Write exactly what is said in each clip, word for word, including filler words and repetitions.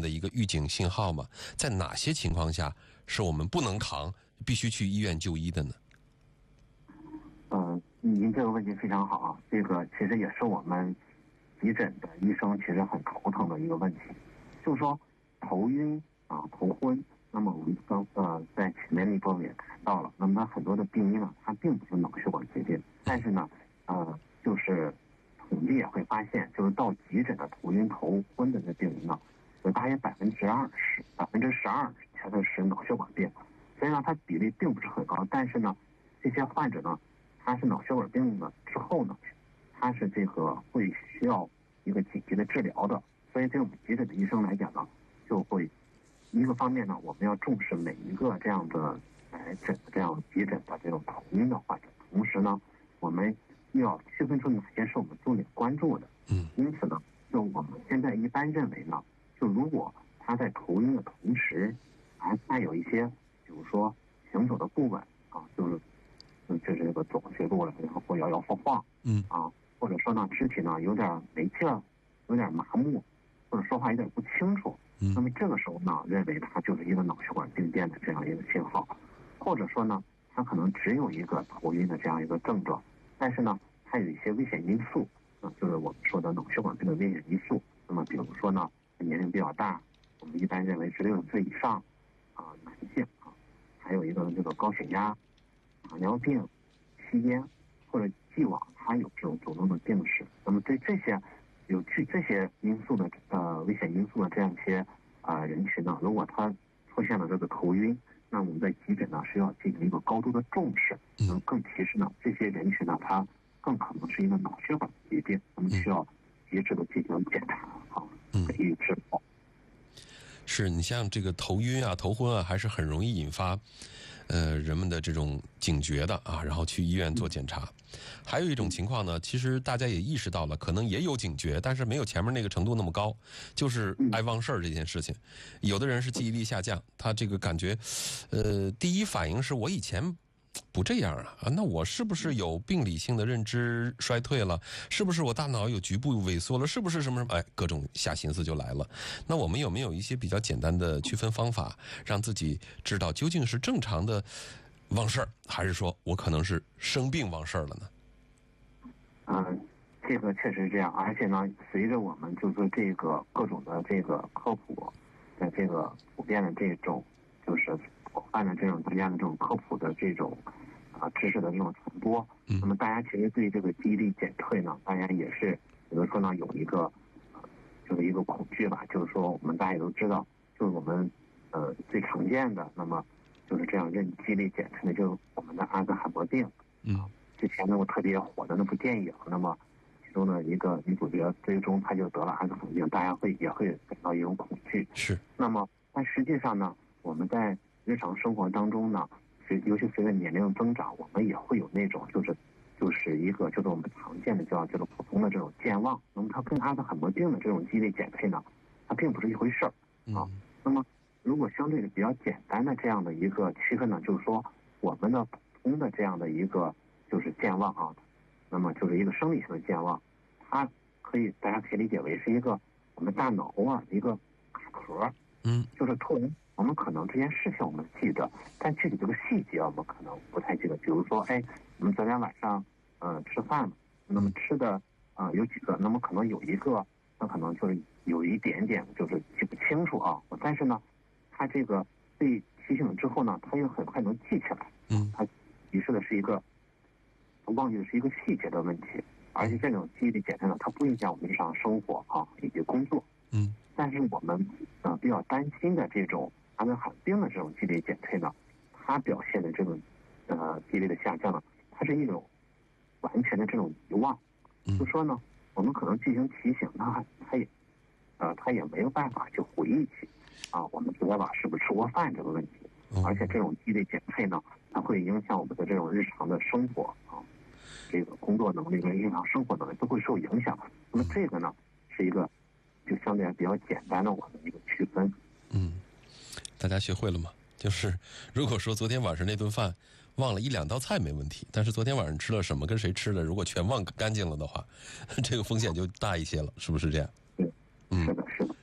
的一个预警信号吗？在哪些情况下是我们不能扛，必须去医院就医的呢？ 嗯、呃，您这个问题非常好啊，这个其实也是我们急诊的医生其实很头疼的一个问题，就是说头晕啊、头昏。那么我们刚呃在前面那一部分也谈到了，那么它很多的病因呢，它并不是脑血管疾病，但是呢，呃，就是统计也会发现，就是到急诊的头晕头昏的这病人呢，有大约百分之二十、百分之十二才的是脑血管病，所以呢，它比例并不是很高。但是呢，这些患者呢，他是脑血管病了之后呢，他是这个会需要一个紧急的治疗的，所以对我们急诊的医生来讲呢，就会。一个方面呢，我们要重视每一个这样的来诊的这样急诊的这种头晕的患者，同时呢，我们又要区分出哪些是我们重点关注的。 嗯， 因此呢，就我们现在一般认为呢，就如果他在头晕的同时，还带有一些，比如说行走的不稳啊，就是嗯，就是这个走学路了，然后或摇摇晃晃， 嗯啊，或者说呢肢体呢有点没劲儿，有点麻木，或者说话有点不清楚。那么这个时候呢，认为它就是一个脑血管病变的这样一个信号，或者说呢，它可能只有一个头晕的这样一个症状，但是呢，它有一些危险因素，啊，就是我们说的脑血管病的危险因素。那么比如说呢，年龄比较大，我们一般认为是六十岁以上，啊，男性啊，还有一个这个高血压、糖尿病、吸烟或者既往他有这种主动的病史。那么对这些有具这些因素的呃危险因素的这样一些啊、呃、人群呢，如果他出现了这个头晕，那我们在急诊呢是要进行一个高度的重视。那么更其实呢，这些人群呢，他更可能是一个脑血管疾病，我们需要及时的进行检查啊，给予治疗。 是你像这个头晕啊、头昏啊，还是很容易引发呃人们的这种警觉的啊，然后去医院做检查。还有一种情况呢，其实大家也意识到了，可能也有警觉，但是没有前面那个程度那么高，就是爱忘事儿这件事情。有的人是记忆力下降，他这个感觉，呃，第一反应是我以前不这样啊，那我是不是有病理性的认知衰退了？是不是我大脑有局部萎缩了？是不是什么什么？哎，各种下心思就来了。那我们有没有一些比较简单的区分方法，让自己知道究竟是正常的忘事儿，还是说我可能是生病忘事儿了呢？ 嗯，这个确实是这样，而且呢，随着我们就是这个各种的这个科普的这个普遍的这种，就是广泛的这种大家的这种科普的这种啊、呃、知识的这种传播， 嗯， 那么大家其实对这个记忆力减退呢，大家也是比如说呢有一个就是一个恐惧吧，就是说我们大家也都知道，就是我们呃最常见的，那么就是这样认记忆力减退的，就是我们的阿兹海默病。 嗯， 之前那部特别火的那部电影，那么其中的一个女主角最终她就得了阿兹海默病，大家会也会感到一种恐惧。 是。 那么但实际上呢，我们在日常生活当中呢，随尤其随着年龄增长，我们也会有那种就是就是一个就是我们常见的叫这种普通的这种健忘。那么它跟阿兹海默病的这种记忆力减退呢，它并不是一回事儿啊。 嗯、 那么如果相对的比较简单的这样的一个区分呢，就是说我们的普通的这样的一个就是健忘啊，那么就是一个生理性的健忘，它可以大家可以理解为是一个我们大脑啊一个卡壳， 嗯， 就是突然我们可能这件事情我们记得，但具体这个细节我们可能不太记得。比如说，哎，我们昨天晚上呃吃饭了，那么吃的啊、呃、有几个，那么可能有一个，那可能就是有一点点就是记不清楚啊，但是呢，它这个被提醒了之后呢，它又很快能记起来。 嗯， 它提示的是一个忘记的是一个细节的问题，而且这种记忆力减退呢，它不影响我们日常生活啊以及工作。 嗯， 但是我们呃比较担心的这种阿兹海默病的这种记忆力减退呢，它表现的这种呃记忆力的下降呢，它是一种完全的这种遗忘。 嗯， 就说呢，我们可能进行提醒，那它也呃它也没有办法去回忆起啊，我们昨天晚上是不是吃过饭这个问题。而且这种记忆力减退呢，它会影响我们的这种日常的生活啊，这个工作能力跟日常生活能力都会受影响。那么这个呢，是一个就相对来比较简单的我们一个区分。 嗯，大家学会了吗？就是如果说昨天晚上那顿饭忘了一两道菜没问题，但是昨天晚上吃了什么，跟谁吃的，如果全忘干净了的话，这个风险就大一些了，是不是这样？ 对，嗯，是的，是的。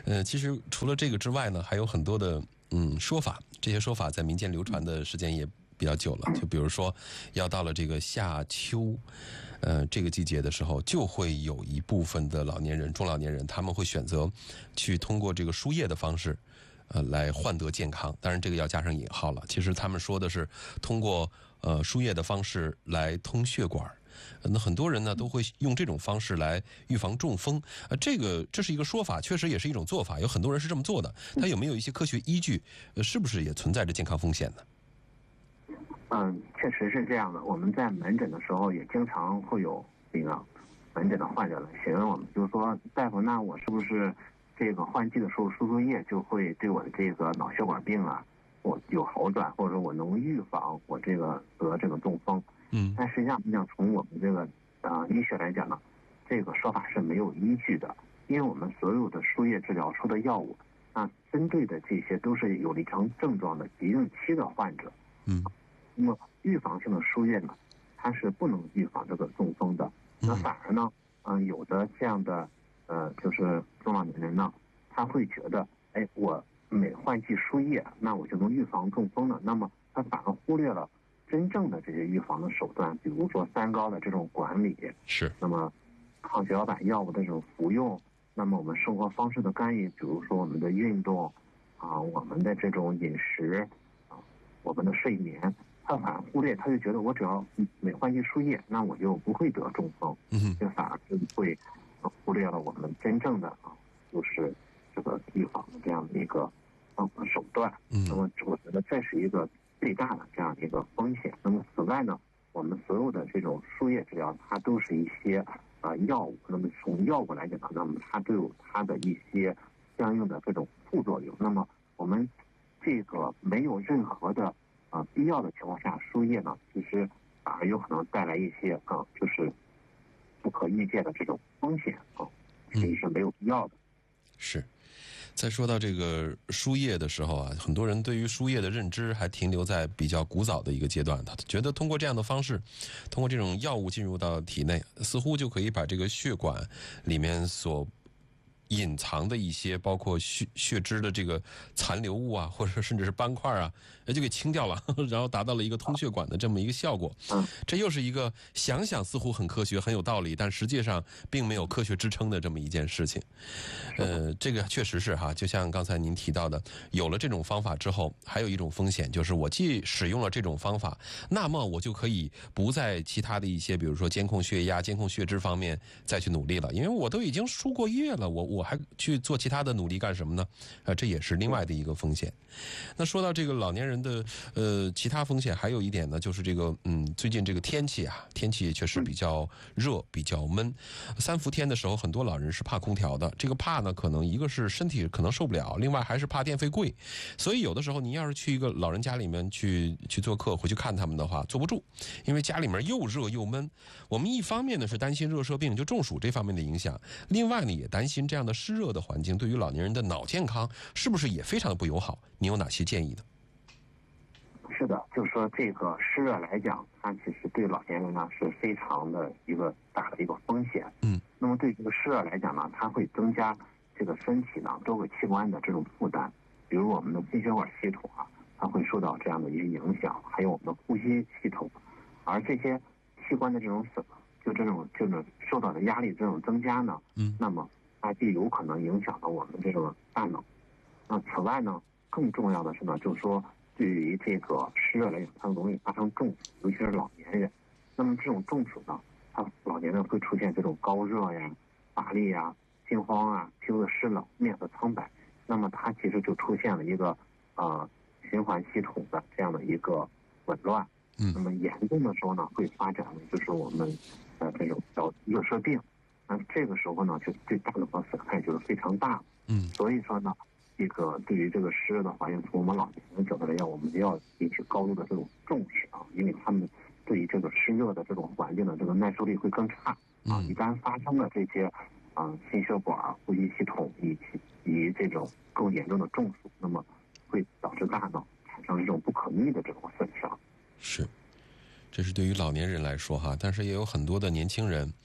呃，其实除了这个之外呢，还有很多的嗯说法，这些说法在民间流传的时间也比较久了。就比如说，要到了这个夏秋，呃，这个季节的时候，就会有一部分的老年人、中老年人，他们会选择去通过这个输液的方式，呃，来换得健康。当然，这个要加上引号了。其实他们说的是通过呃输液的方式来通血管。那很多人呢都会用这种方式来预防中风，呃，这个这是一个说法，确实也是一种做法，有很多人是这么做的。它有没有一些科学依据？呃，是不是也存在着健康风险呢？ 嗯，确实是这样的。我们在门诊的时候也经常会有这个门诊的患者来询问我们，就是说大夫，那我是不是这个换季的时候输输液就会对我的这个脑血管病啊，我有好转，或者说我能预防我这个得这个中风？ 嗯， 但实际上，讲从我们这个啊、呃、医学来讲呢，这个说法是没有依据的，因为我们所有的输液治疗输的药物，那针对的这些都是有临床症状的急性期的患者。 嗯， 那么预防性的输液呢，它是不能预防这个中风的。那反而呢，嗯、呃，有的这样的呃，就是中老年人呢，他会觉得，哎，我每换季输液，那我就能预防中风了。那么他反而忽略了真正的这些预防的手段，比如说三高的这种管理， 是， 那么抗血小板药物的这种服用，那么我们生活方式的干预，比如说我们的运动啊，我们的这种饮食啊，我们的睡眠，他反而忽略，他就觉得我只要每换季输液，那我就不会得中风， 嗯， 这反而是会忽略了我们真正的啊，就是这个预防的这样的一个呃手段。 嗯， 那么我觉得这是一个最大的这样一个风险。那么此外呢，我们所有的这种输液治疗，它都是一些啊、呃、药物。那么从药物来讲呢，那么它都有它的一些相应的这种副作用。那么我们这个没有任何的啊、呃、必要的情况下输液呢，其实反而有可能带来一些啊、呃、就是不可预见的这种风险啊，其实是没有必要的。 是。在说到这个输液的时候啊，很多人对于输液的认知还停留在比较古早的一个阶段，他觉得通过这样的方式，通过这种药物进入到体内，似乎就可以把这个血管里面所隐藏的一些包括血血脂的这个残留物啊，或者甚至是斑块啊，就给清掉了，然后达到了一个通血管的这么一个效果。这又是一个想想似乎很科学很有道理，但实际上并没有科学支撑的这么一件事情。呃，这个确实是哈，就像刚才您提到的，有了这种方法之后，还有一种风险，就是我既使用了这种方法，那么我就可以不在其他的一些，比如说监控血压、监控血脂方面再去努力了，因为我都已经输过液了，我我还去做其他的努力干什么呢？呃，这也是另外的一个风险。那说到这个老年人的呃其他风险，还有一点呢，就是这个嗯，最近这个天气啊，天气确实比较热、比较闷。三伏天的时候，很多老人是怕空调的。这个怕呢，可能一个是身体可能受不了，另外还是怕电费贵。所以有的时候，您要是去一个老人家里面去去做客，回去看他们的话，坐不住，因为家里面又热又闷。我们一方面呢是担心热射病，就中暑这方面的影响；另外呢也担心这样的湿热的环境对于老年人的脑健康是不是也非常的不友好？你有哪些建议呢？ 是的，就是说这个湿热来讲，它其实对老年人呢是非常的一个大的一个风险。 嗯， 那么对这个湿热来讲呢，它会增加这个身体呢多个器官的这种负担，比如我们的心血管系统啊，它会受到这样的一个影响，还有我们的呼吸系统，而这些器官的这种损，就这种这种受到的压力这种增加呢， 嗯， 那么它就有可能影响到我们这种大脑。那此外呢，更重要的是呢，就是说对于这个湿热来讲，它容易发生中暑，尤其是老年人。那么这种中暑呢，他老年人会出现这种高热呀、乏力呀、心慌啊、皮肤的湿冷、面色苍白。那么它其实就出现了一个呃循环系统的这样的一个紊乱。 嗯， 那么严重的时候呢，会发展为就是我们呃这种叫热射病。那这个时候呢，就对大脑的损害就是非常大。 嗯， 所以说呢，这个对于这个湿热的环境，从我们老年人角度来讲，我们要引起高度的这种重视啊，因为他们对于这个湿热的这种环境的这个耐受力会更差啊。一旦发生了这些啊心血管、呼吸系统以及以这种更严重的中暑，那么会导致大脑产生这种不可逆的这种损伤。 是，这是对于老年人来说哈，但是也有很多的年轻人。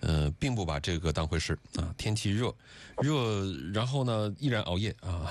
呃，并不把这个当回事啊。天气热，热，然后呢依然熬夜啊，